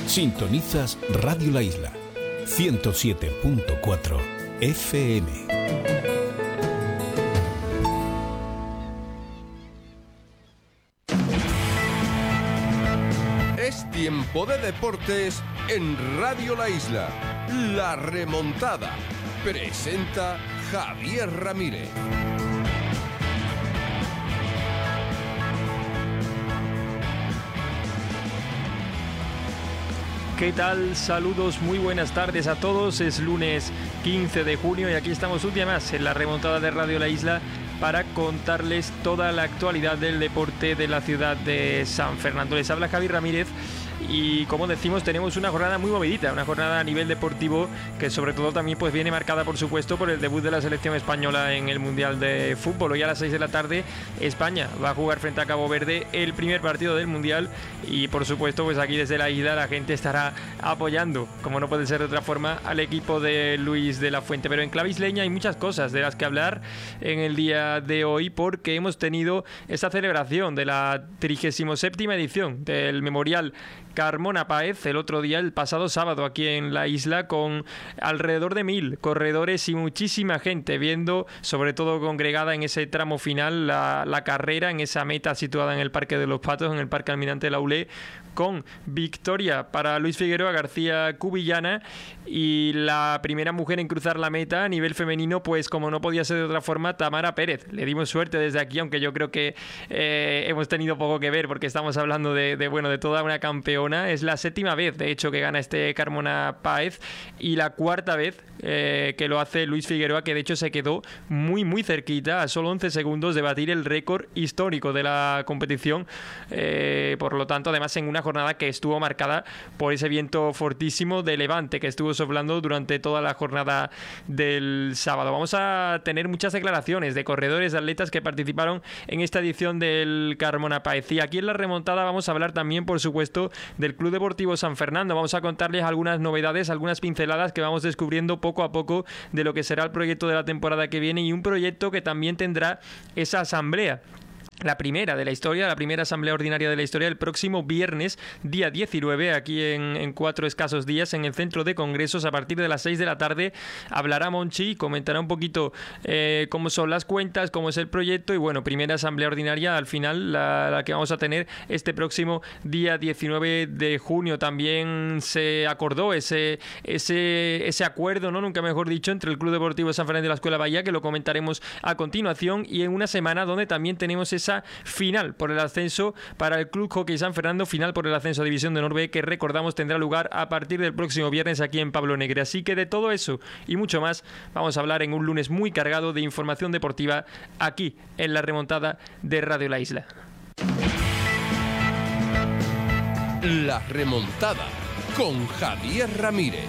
Sintonizas Radio La Isla, 107.4 FM. Es tiempo de deportes en Radio La Isla. La remontada. Presenta Javier Ramírez. ¿Qué tal? Saludos, muy buenas tardes a todos. Es lunes 15 de junio y aquí estamos un día más en la remontada de Radio La Isla para contarles toda la actualidad del deporte de la ciudad de San Fernando. Les habla Javier Ramírez. Y como decimos, tenemos una jornada muy movidita, una jornada a nivel deportivo que sobre todo también pues viene marcada, por supuesto, por el debut de la selección española en el Mundial de Fútbol. Hoy a las 6 de la tarde España va a jugar frente a Cabo Verde el primer partido del Mundial y por supuesto pues aquí desde la isla la gente estará apoyando, como no puede ser de otra forma, al equipo de Luis de la Fuente. Pero en clave isleña hay muchas cosas de las que hablar en el día de hoy porque hemos tenido esta celebración de la 37ª edición del Memorial Carmona Páez el otro día, el pasado sábado, aquí en la isla, con alrededor de 1000 corredores y muchísima gente viendo, sobre todo congregada en ese tramo final, la carrera en esa meta situada en el Parque de los Patos, en el Parque Almirante Laulé, con victoria para Luis Figueroa García Cubillana y la primera mujer en cruzar la meta a nivel femenino, pues como no podía ser de otra forma, Tamara Pérez. Le dimos suerte desde aquí, aunque yo creo que hemos tenido poco que ver porque estamos hablando de toda una campeona. Es la 7ª vez, de hecho, que gana este Carmona Páez y la 4ª vez que lo hace Luis Figueroa, que de hecho se quedó muy muy cerquita, a solo 11 segundos de batir el récord histórico de la competición. Por lo tanto, además en una jornada que estuvo marcada por ese viento fortísimo de levante que estuvo soplando durante toda la jornada del sábado. Vamos a tener muchas declaraciones de corredores, de atletas que participaron en esta edición del Carmona Páez. Y aquí en la remontada vamos a hablar también, por supuesto, del Club Deportivo San Fernando. Vamos a contarles algunas novedades, algunas pinceladas que vamos descubriendo poco a poco de lo que será el proyecto de la temporada que viene y un proyecto que también tendrá esa asamblea. La primera de la historia, la primera asamblea ordinaria de la historia, el próximo viernes, día 19, aquí en 4 escasos días, en el Centro de Congresos, a partir de las 6 de la tarde, hablará Monchi, comentará un poquito cómo son las cuentas, cómo es el proyecto y bueno, primera asamblea ordinaria al final, la que vamos a tener este próximo día 19 de junio. También se acordó ese acuerdo, ¿no? Nunca mejor dicho, entre el Club Deportivo San Fernando y la Escuela Bahía, que lo comentaremos a continuación, y en una semana donde también tenemos esa final por el ascenso para el Club Hockey San Fernando, final por el ascenso a División de Honor B, que recordamos tendrá lugar a partir del próximo viernes aquí en Pablo Negre. Así que de todo eso y mucho más vamos a hablar en un lunes muy cargado de información deportiva aquí en la remontada de Radio La Isla. La remontada con Javier Ramírez.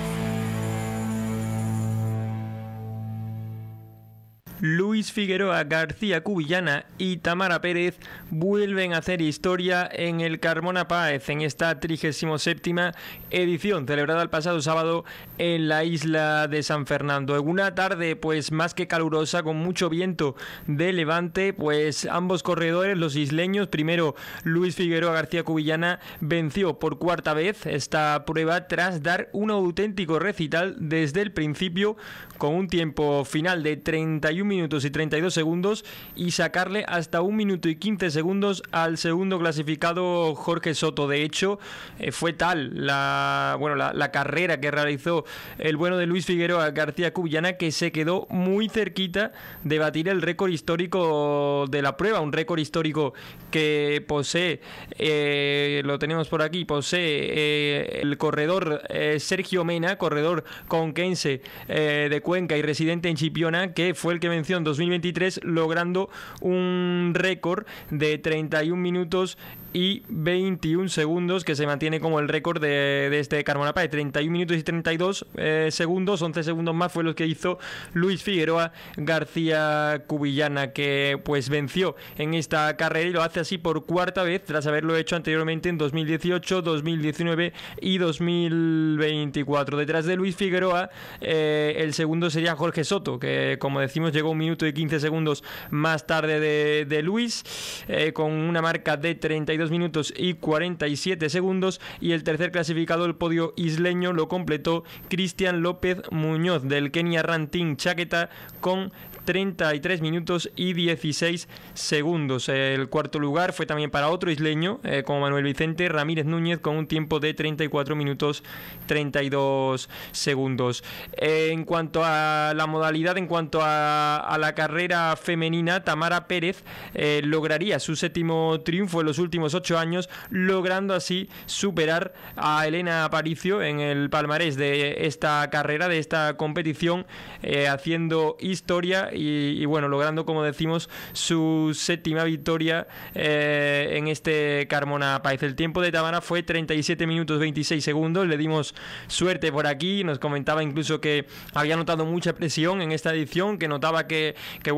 Luis Figueroa García Cubillana y Tamara Pérez vuelven a hacer historia en el Carmona Páez en esta 37ª edición celebrada el pasado sábado en la isla de San Fernando. En una tarde pues más que calurosa, con mucho viento de levante, pues ambos corredores, los isleños, primero Luis Figueroa García Cubillana venció por 4ª vez esta prueba tras dar un auténtico recital desde el principio, con un tiempo final de 31 minutos y 32 segundos y sacarle hasta 1 minuto y 15 segundos al segundo clasificado, Jorge Soto. De hecho, fue tal la carrera que realizó el bueno de Luis Figueroa García Cubillana que se quedó muy cerquita de batir el récord histórico de la prueba, un récord histórico que posee, lo tenemos por aquí, posee el corredor Sergio Mena, corredor conquense de Cuenca y residente en Chipiona, que fue el que venció en 2023, logrando un récord de 31 minutos y 21 segundos, que se mantiene como el récord de este Carmona Páez. 31 minutos y 32 segundos, 11 segundos más fue lo que hizo Luis Figueroa García Cubillana, que pues venció en esta carrera y lo hace así por 4ª vez, tras haberlo hecho anteriormente en 2018, 2019 y 2024. Detrás de Luis Figueroa, el segundo sería Jorge Soto, que como decimos llegó 1 minuto y 15 segundos más tarde de Luis, con una marca de 32 32 minutos y 47 segundos, y el tercer clasificado, el podio isleño, lo completó Cristian López Muñoz del Kenia Run Team Chaqueta con 33 minutos y 16 segundos. El cuarto lugar fue también para otro isleño, como Manuel Vicente Ramírez Núñez, con un tiempo de 34 minutos 32 segundos. En cuanto a la modalidad, en cuanto a la carrera femenina, Tamara Pérez lograría su séptimo triunfo en los últimos 8 años, logrando así superar a Elena Aparicio en el palmarés de esta carrera, de esta competición, haciendo historia y bueno, logrando, como decimos, su séptima victoria en este Carmona Páez. El tiempo de Tamara fue 37 minutos 26 segundos. Le dimos suerte por aquí, nos comentaba incluso que había notado mucha presión en esta edición, que notaba que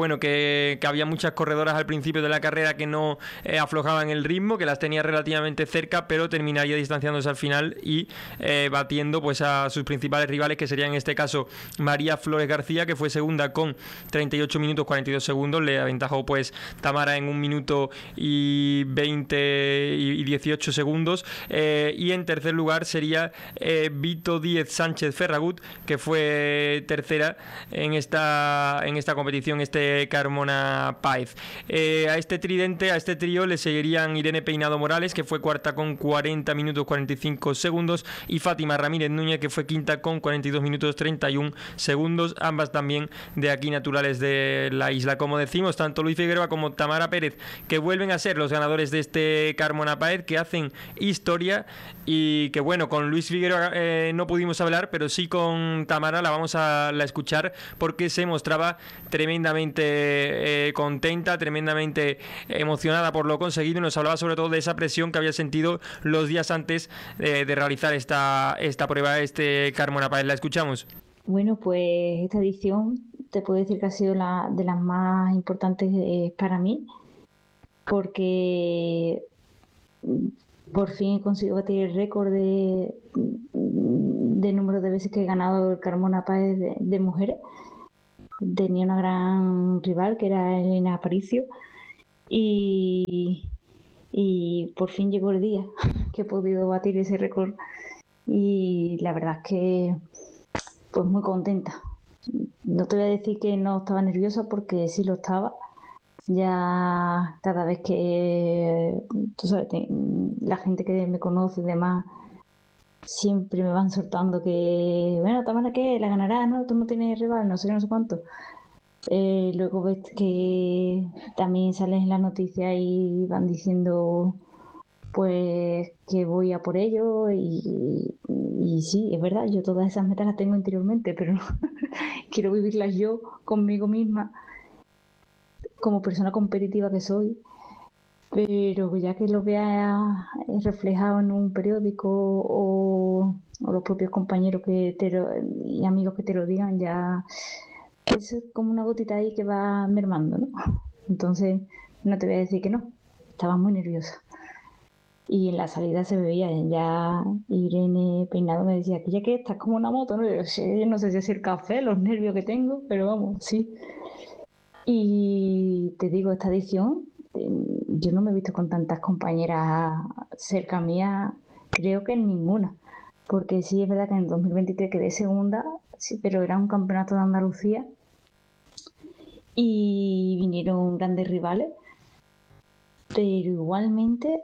había muchas corredoras al principio de la carrera que no aflojaban el ritmo, que las tenía relativamente cerca, pero terminaría distanciándose al final y batiendo pues a sus principales rivales, que serían en este caso María Flores García, que fue segunda con 38 minutos 42 segundos. Le aventajó pues Tamara en 1 minuto y 20 y 18 segundos, y en tercer lugar sería Vito Díez Sánchez Ferragut, que fue tercera en esta competición, este Carmona Páez. A este tridente, a este trío, le seguirían Irene Peinado Morales, que fue cuarta con 40 minutos 45 segundos, y Fátima Ramírez Núñez, que fue quinta con 42 minutos 31 segundos, ambas también de aquí, naturales de la isla. Como decimos, tanto Luis Figueroa como Tamara Pérez, que vuelven a ser los ganadores de este Carmona Páez, que hacen historia, y que bueno, con Luis Figueroa no pudimos hablar, pero sí con Tamara la escuchar, porque se mostraba tremendamente contenta, tremendamente emocionada por lo conseguido, y nos hablaba sobre todo de esa presión que había sentido los días antes de realizar esta prueba, este Carmona Páez. La escuchamos. Bueno, pues esta edición te puedo decir que ha sido de las más importantes para mí, porque por fin he conseguido batir el récord de número de veces que he ganado el Carmona Páez de mujeres. Tenía una gran rival, que era Elena Aparicio, y por fin llegó el día que he podido batir ese récord, y la verdad es que pues muy contenta. No te voy a decir que no estaba nerviosa, porque sí lo estaba. Ya cada vez que, tú sabes, la gente que me conoce y demás siempre me van soltando que, bueno, Tamara, ¿qué? La ganará, ¿no? Tú no tienes rival, no sé qué, no sé cuánto. Luego ves que también salen en las noticias y van diciendo pues que voy a por ello, y sí, es verdad, yo todas esas metas las tengo interiormente, pero quiero vivirlas yo conmigo misma, como persona competitiva que soy. Pero ya que lo vea reflejado en un periódico o los propios compañeros y amigos que te lo digan, ya es como una gotita ahí que va mermando, ¿no? Entonces no te voy a decir que no, estaba muy nerviosa. Y en la salida se veía, ya Irene Peinado me decía que ya que estás como una moto, ¿no? Yo no sé si es el café, los nervios que tengo, pero vamos, sí. Y te digo, esta edición, yo no me he visto con tantas compañeras cerca mía, creo que en ninguna. Porque sí es verdad que en el 2023 quedé segunda, sí, pero era un campeonato de Andalucía y vinieron grandes rivales. Pero igualmente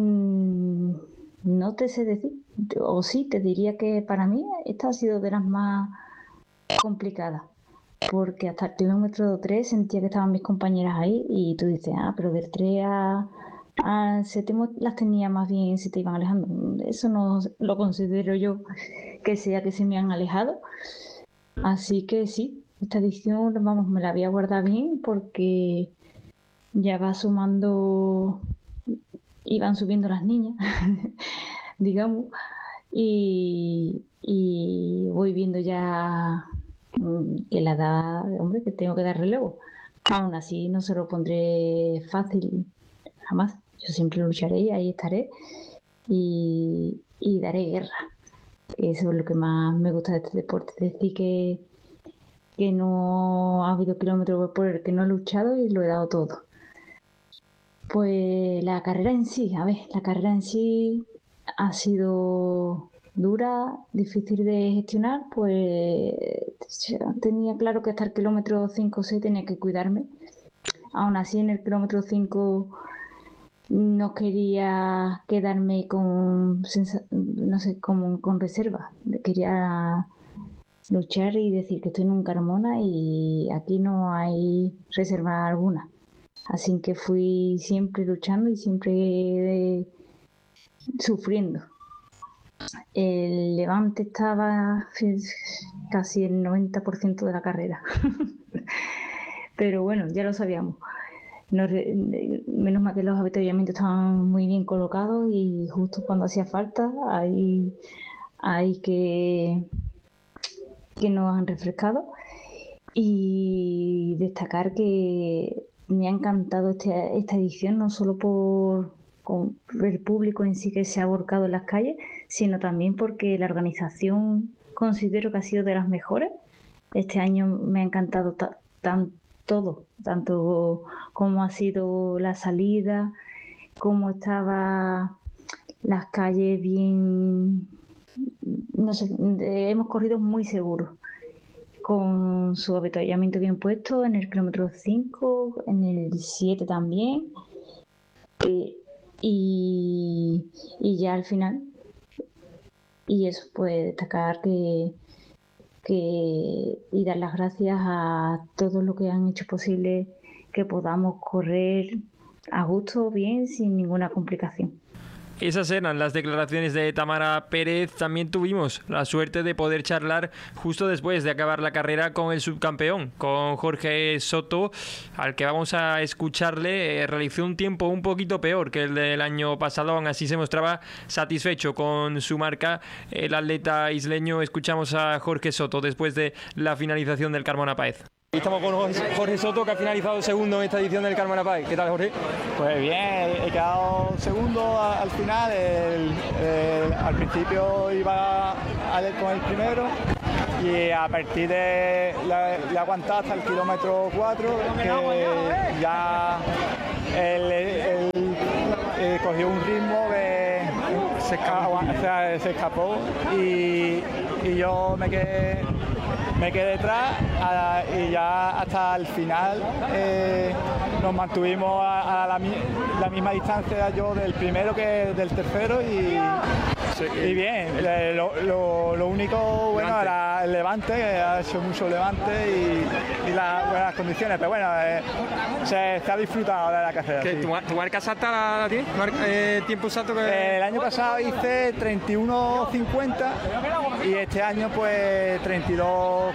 no te sé decir, o sí, te diría que para mí esta ha sido de las más complicadas, porque hasta el kilómetro 3 sentía que estaban mis compañeras ahí, y tú dices, pero del 3 al séptimo las tenía más bien, se te iban alejando. Eso no lo considero yo que sea que se me han alejado. Así que sí, esta edición, vamos, me la voy a guardar bien, porque ya va sumando, iban subiendo las niñas, digamos, y voy viendo ya que la edad, hombre, que tengo que dar relevo. Aún así no se lo pondré fácil, jamás. Yo siempre lucharé y ahí estaré, y daré guerra. Eso es lo que más me gusta de este deporte, decir que no ha habido kilómetros por el que no he luchado y lo he dado todo. Pues la carrera en sí, ha sido dura, difícil de gestionar, pues tenía claro que hasta el kilómetro 5 o 6 tenía que cuidarme. Aún así, en el kilómetro 5 no quería quedarme con reserva. Quería luchar y decir que estoy en un Carmona y aquí no hay reserva alguna. Así que fui siempre luchando y siempre sufriendo. El Levante estaba casi el 90% de la carrera. Pero bueno, ya lo sabíamos. Menos mal que los avituallamientos estaban muy bien colocados y justo cuando hacía falta hay que nos han refrescado. Y destacar que me ha encantado esta edición, no solo por el público en sí que se ha volcado en las calles, sino también porque la organización considero que ha sido de las mejores. Este año me ha encantado todo, tanto como ha sido la salida, cómo estaban las calles bien, no sé, hemos corrido muy seguros, con su avituallamiento bien puesto en el kilómetro 5, en el 7 también, y ya al final. Y eso, pues destacar y dar las gracias a todos los que han hecho posible que podamos correr a gusto, bien, sin ninguna complicación. Esas eran las declaraciones de Tamara Pérez. También tuvimos la suerte de poder charlar justo después de acabar la carrera con el subcampeón, con Jorge Soto, al que vamos a escucharle. Realizó un tiempo un poquito peor que el del año pasado, aún así se mostraba satisfecho con su marca. El atleta isleño. Escuchamos a Jorge Soto después de la finalización del Carmona Páez. Estamos con Jorge Soto, que ha finalizado segundo en esta edición del Carmona Páez. ¿Qué tal, Jorge? Pues bien, he quedado segundo al final. Al principio iba con el primero y a partir de le aguantado hasta el kilómetro 4, que ya cogió un ritmo que se escapó y yo me quedé detrás y ya hasta el final nos mantuvimos a la misma distancia yo del primero que del tercero y bien, lo único bueno era el levante, que ha hecho mucho levante y las buenas condiciones, pero bueno, se ha disfrutado de la carrera. Sí. ¿Tu marca exacta la tienes? ¿Tiempo exacto? El año pasado hice 31.50 y este año pues 32.40.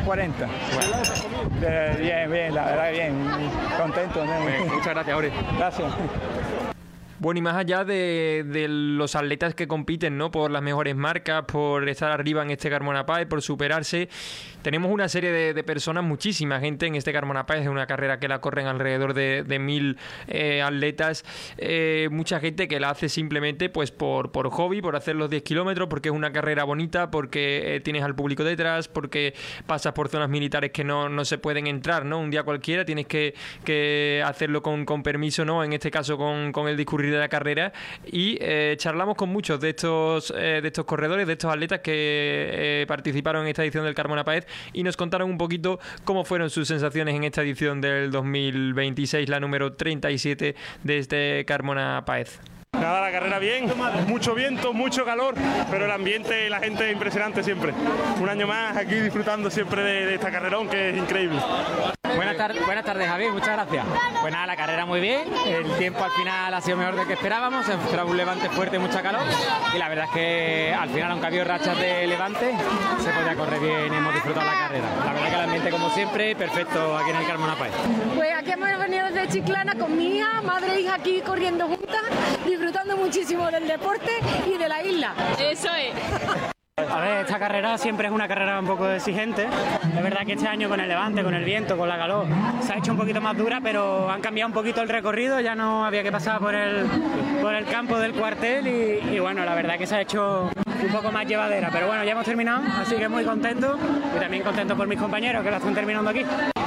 Bueno. Bien, la verdad que bien, contento. Bueno, muchas gracias, Jorge. Gracias. Bueno, y más allá de los atletas que compiten, ¿no?, por las mejores marcas, por estar arriba en este Carmona Páez, por superarse, tenemos una serie de personas, muchísima gente en este Carmona Páez. Es una carrera que la corren alrededor de 1000 atletas, mucha gente que la hace simplemente pues por hobby, por hacer los 10 kilómetros, porque es una carrera bonita, porque tienes al público detrás, porque pasas por zonas militares que no se pueden entrar, ¿no? Un día cualquiera tienes que hacerlo con permiso, ¿no? En este caso con el discurrir de la carrera, y charlamos con muchos de estos corredores, de estos atletas que participaron en esta edición del Carmona Páez, y nos contaron un poquito cómo fueron sus sensaciones en esta edición del 2026, la número 37 de este Carmona Páez. Nada, la carrera bien, mucho viento, mucho calor, pero el ambiente y la gente es impresionante siempre. Un año más aquí disfrutando siempre de esta carrerón, que es increíble. Buenas tardes, Javier, muchas gracias. Pues nada, la carrera muy bien, el tiempo al final ha sido mejor del que esperábamos, se mostraba un levante fuerte, mucha calor, y la verdad es que al final, aunque ha habido rachas de levante, se podía correr bien y hemos disfrutado la carrera. La verdad que el ambiente, como siempre, perfecto aquí en el Carmona Páez. Pues aquí hemos venido desde Chiclana con mi hija, madre e hija aquí corriendo juntas, disfrutando muchísimo del deporte y de la isla. Eso es. A ver, esta carrera siempre es una carrera un poco exigente. Es verdad que este año con el levante, con el viento, con la calor, se ha hecho un poquito más dura, pero han cambiado un poquito el recorrido, ya no había que pasar por el campo del cuartel y bueno, la verdad que se ha hecho un poco más llevadera. Pero bueno, ya hemos terminado, así que muy contento y también contento por mis compañeros que la están terminando aquí.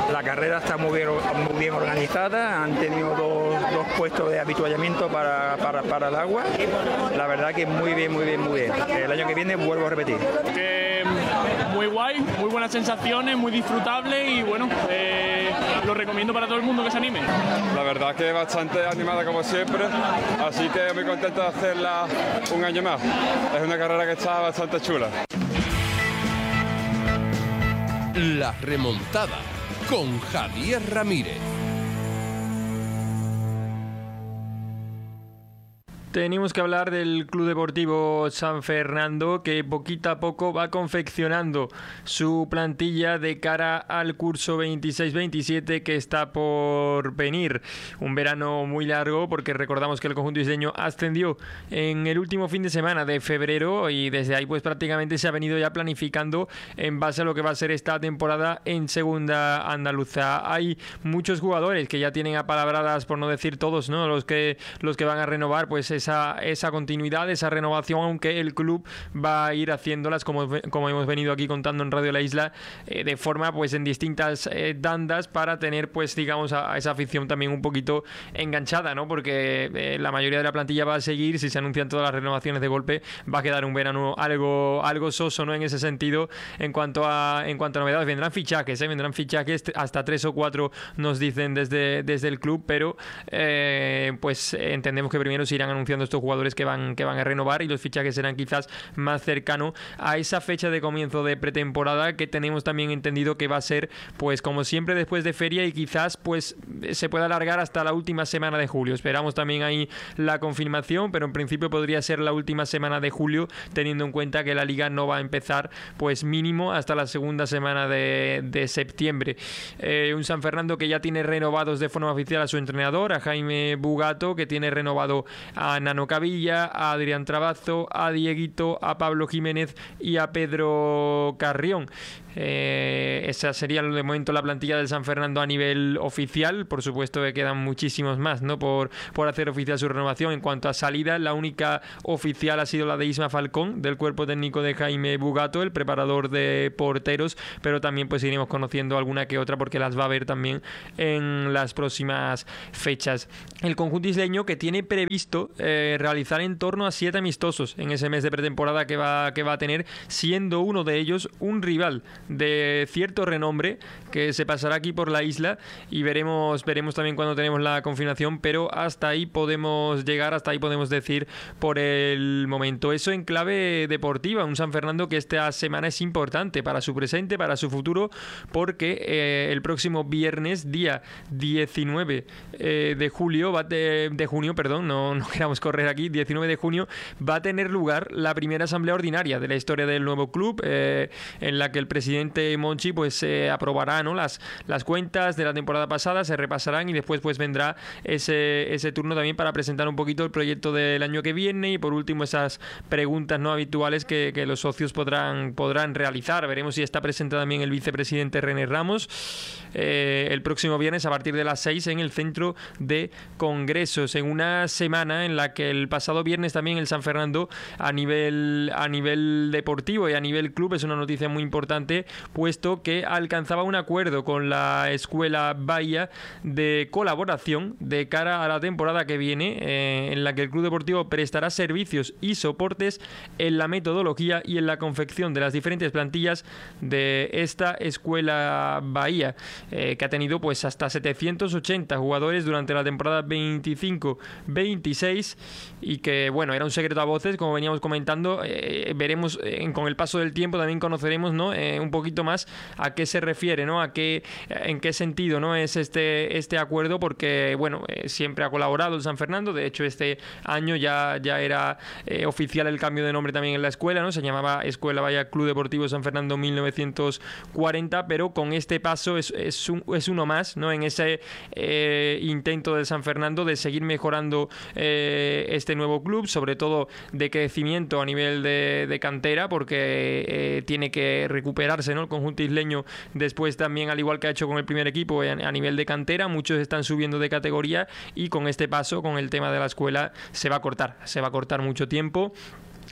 La carrera está muy bien organizada, han tenido dos puestos de habituallamiento para el agua. La verdad que muy bien. El año que viene vuelvo a repetir. Muy guay, muy buenas sensaciones, muy disfrutable y bueno, lo recomiendo para todo el mundo que se anime. La verdad que bastante animada como siempre, así que muy contento de hacerla un año más. Es una carrera que está bastante chula. La remontada con Javier Ramírez. Tenemos que hablar del Club Deportivo San Fernando, que poquito a poco va confeccionando su plantilla de cara al curso 26-27 que está por venir. Un verano muy largo, porque recordamos que el conjunto isleño ascendió en el último fin de semana de febrero y desde ahí pues prácticamente se ha venido ya planificando en base a lo que va a ser esta temporada en segunda andaluza. Hay muchos jugadores que ya tienen apalabradas, por no decir todos, ¿no? Los que van a renovar pues esa continuidad, esa renovación, aunque el club va a ir haciéndolas como hemos venido aquí contando en Radio La Isla, de forma pues en distintas tandas, para tener pues digamos a esa afición también un poquito enganchada, ¿no? Porque la mayoría de la plantilla va a seguir. Si se anuncian todas las renovaciones de golpe, va a quedar un verano algo soso, ¿no? En ese sentido, en cuanto a novedades, vendrán fichajes, hasta 3 o 4 nos dicen desde el club, pero pues entendemos que primero se irán anunciando estos jugadores que van a renovar, y los fichajes serán quizás más cercano a esa fecha de comienzo de pretemporada, que tenemos también entendido que va a ser pues como siempre después de feria, y quizás pues se pueda alargar hasta la última semana de julio. Esperamos también ahí la confirmación, pero en principio podría ser la última semana de julio, teniendo en cuenta que la liga no va a empezar pues mínimo hasta la segunda semana de septiembre. Un San Fernando que ya tiene renovados de forma oficial a su entrenador, a Jaime Bugato, que tiene renovado a Nano Cavilla, a Adrián Trabazo, a Dieguito, a Pablo Jiménez y a Pedro Carrión. Esa sería de momento la plantilla del San Fernando a nivel oficial. Por supuesto que quedan muchísimos más, ¿no? por hacer oficial su renovación. En cuanto a salida, la única oficial ha sido la de Isma Falcón, del cuerpo técnico de Jaime Bugato, el preparador de porteros, pero también pues iremos conociendo alguna que otra, porque las va a haber también en las próximas fechas. El conjunto isleño, que tiene previsto realizar en torno a 7 amistosos en ese mes de pretemporada que va a tener, siendo uno de ellos un rival de cierto renombre que se pasará aquí por la isla, y veremos también cuando tenemos la confirmación, pero hasta ahí podemos llegar, hasta ahí podemos decir por el momento. Eso en clave deportiva, un San Fernando que esta semana es importante para su presente, para su futuro, porque el próximo viernes, día 19 de junio, no queramos correr aquí, 19 de junio va a tener lugar la primera asamblea ordinaria de la historia del nuevo club, en la que el presidente Monchi pues aprobará, ¿no? las cuentas de la temporada pasada, se repasarán, y después pues vendrá ese turno también para presentar un poquito el proyecto del año que viene, y por último esas preguntas no habituales que los socios podrán realizar. Veremos si está presente también el vicepresidente René Ramos el próximo viernes a partir de las 6 en el centro de congresos, en una semana en la que el pasado viernes también el San Fernando a nivel deportivo y a nivel club es una noticia muy importante, puesto que alcanzaba un acuerdo con la Escuela Bahía de colaboración de cara a la temporada que viene, en la que el Club Deportivo prestará servicios y soportes en la metodología y en la confección de las diferentes plantillas de esta Escuela Bahía, que ha tenido pues hasta 780 jugadores durante la temporada 25-26, y que bueno, era un secreto a voces, como veníamos comentando. Veremos con el paso del tiempo, también conoceremos, ¿no? Un poquito más a qué se refiere, ¿no? En qué sentido, ¿no? Es este acuerdo, porque bueno, siempre ha colaborado el San Fernando. De hecho, este año ya era oficial el cambio de nombre también en la escuela, ¿no? Se llamaba Escuela Bahía Club Deportivo San Fernando 1940, pero con este paso es uno más, ¿no? En ese intento del San Fernando de seguir mejorando este nuevo club, sobre todo de crecimiento a nivel de cantera, porque tiene que recuperarse, ¿no? El conjunto isleño después también, al igual que ha hecho con el primer equipo, a nivel de cantera, muchos están subiendo de categoría, y con este paso, con el tema de la escuela, se va a cortar mucho tiempo.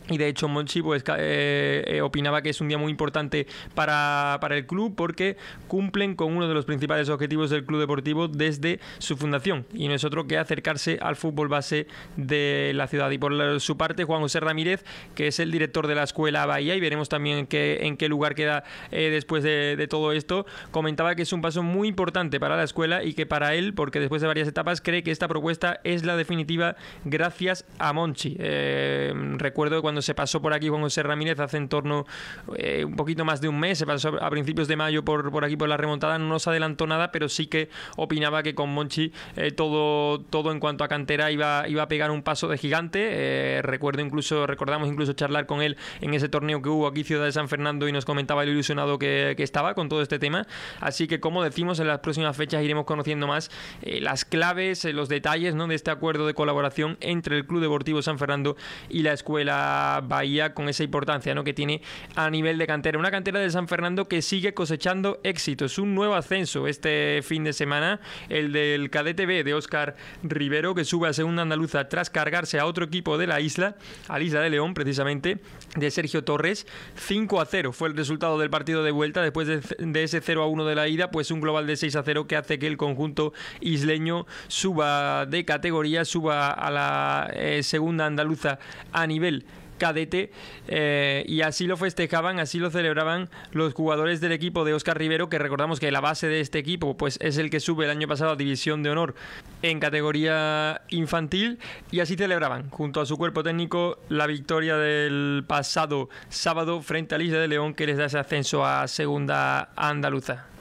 Y de hecho Monchi pues opinaba que es un día muy importante para el club porque cumplen con uno de los principales objetivos del club deportivo desde su fundación, y no es otro que acercarse al fútbol base de la ciudad. Y por su parte Juan José Ramírez, que es el director de la Escuela Bahía, y veremos también en qué lugar queda después de todo esto, comentaba que es un paso muy importante para la escuela y que para él, porque después de varias etapas cree que esta propuesta es la definitiva gracias a Monchi. Recuerdo cuando se pasó por aquí Juan José Ramírez hace en torno un poquito más de un mes, se pasó a principios de mayo por aquí por la remontada, no nos adelantó nada, pero sí que opinaba que con Monchi todo en cuanto a cantera iba a pegar un paso de gigante. Recordamos incluso charlar con él en ese torneo que hubo aquí Ciudad de San Fernando y nos comentaba lo ilusionado que estaba con todo este tema. Así que, como decimos, en las próximas fechas iremos conociendo más las claves, los detalles, ¿no?, de este acuerdo de colaboración entre el Club Deportivo San Fernando y la Escuela Bahía, con esa importancia, ¿no?, que tiene a nivel de cantera. Una cantera de San Fernando que sigue cosechando éxitos. Un nuevo ascenso este fin de semana, el del Cadete B de Óscar Rivero, que sube a segunda andaluza tras cargarse a otro equipo de la isla, al Isla de León precisamente, de Sergio Torres. 5-0 fue el resultado del partido de vuelta después de ese 0-1 de la ida, pues un global de 6-0 que hace que el conjunto isleño suba de categoría, suba a la segunda andaluza a nivel cadete, y así lo festejaban, así lo celebraban los jugadores del equipo de Óscar Rivero, que recordamos que la base de este equipo pues es el que sube el año pasado a División de Honor en categoría infantil, y así celebraban junto a su cuerpo técnico la victoria del pasado sábado frente al Isla de León, que les da ese ascenso a segunda andaluza.